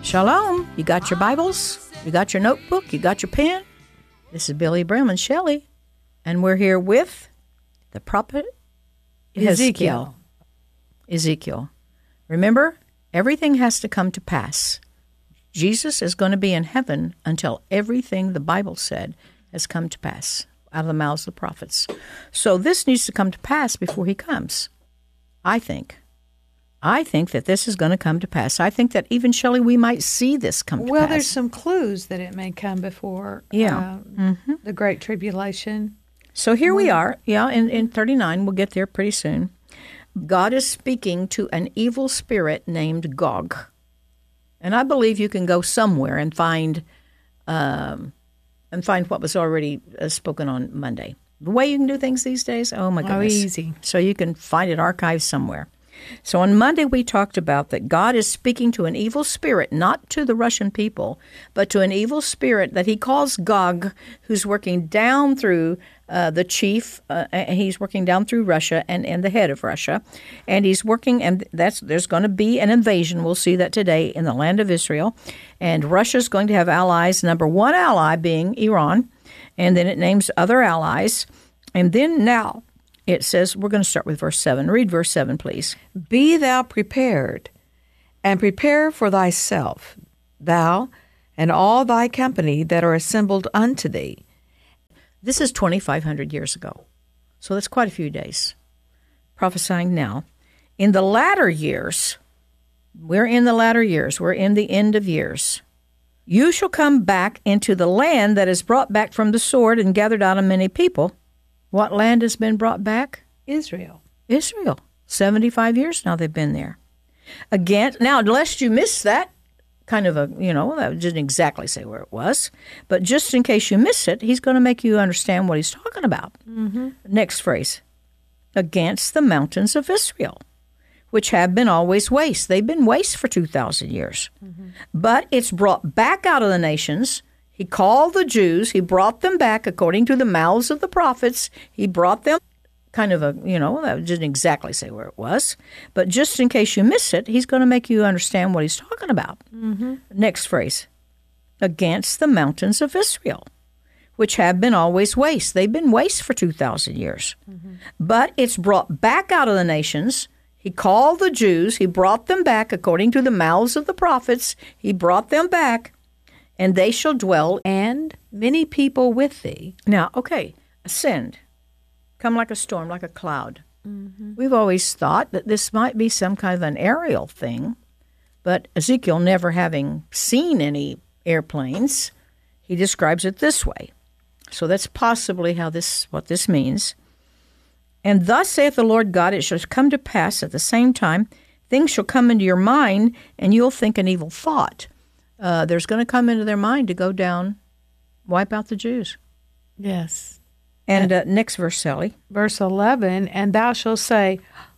Shalom. You got your Bibles? You got your notebook? You got your pen? This is Billy Brim and Shelley, and we're here with the prophet Ezekiel. Remember, everything has to come to pass. Jesus is going to be in heaven until everything the Bible said has come to pass out of the mouths of the prophets. So this needs to come to pass before he comes, I think. I think that this is going to come to pass. I think that even, Shelley, we might see this come to pass. Well, there's some clues that it may come before the Great Tribulation. So here we are, in 39. We'll get there pretty soon. God is speaking to an evil spirit named Gog. And I believe you can go somewhere and find what was already spoken on Monday. The way you can do things these days, oh my goodness. Oh, easy. So you can find it archived somewhere. So on Monday we talked about that God is speaking to an evil spirit, not to the Russian people, but to an evil spirit that he calls Gog, who's working down through the chief. He's working down through Russia and the head of Russia. And he's working, and there's going to be an invasion. We'll see that today in the land of Israel. And Russia's going to have allies, number one ally being Iran. And then it names other allies. And then now it says, we're going to start with verse 7. Read verse 7, please. Be thou prepared, and prepare for thyself, thou and all thy company that are assembled unto thee. This is 2,500 years ago. So that's quite a few days. Prophesying now. In the latter years, we're in the latter years. We're in the end of years. You shall come back into the land that is brought back from the sword and gathered out of many people. What land has been brought back? Israel. 75 years now they've been there. Again, now, lest you miss that, kind of that didn't exactly say where it was, but just in case you miss it, he's going to make you understand what he's talking about. Mm-hmm. Next phrase. Against the mountains of Israel, which have been always waste. They've been waste for 2,000 years. Mm-hmm. But it's brought back out of the nations. He called the Jews. He brought them back according to the mouths of the prophets. He brought them that didn't exactly say where it was. But just in case you miss it, he's going to make you understand what he's talking about. Mm-hmm. Next phrase. Against the mountains of Israel, which have been always waste. They've been waste for 2,000 years. Mm-hmm. But it's brought back out of the nations. He called the Jews. He brought them back according to the mouths of the prophets. He brought them back. And they shall dwell, and many people with thee. Now, okay, ascend. Come like a storm, like a cloud. Mm-hmm. We've always thought that this might be some kind of an aerial thing, but Ezekiel, never having seen any airplanes, he describes it this way. So that's possibly what this means. And thus saith the Lord God, it shall come to pass at the same time, things shall come into your mind, and you'll think an evil thought. There's going to come into their mind to go down, wipe out the Jews. Yes. And next verse, Sally. Verse 11, and thou shalt say,